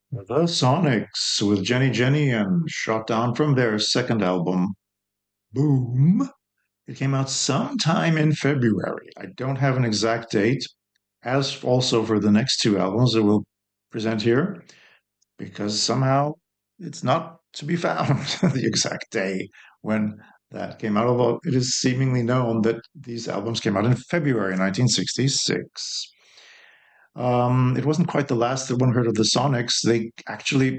The Sonics with Jenny Jenny and shot down from their second album, Boom. It came out sometime in February. I don't have an exact date, as also for the next two albums that we'll present here, because somehow it's not to be found the exact day when that came out, although it is seemingly known that these albums came out in February 1966. It wasn't quite the last that one heard of the Sonics. They actually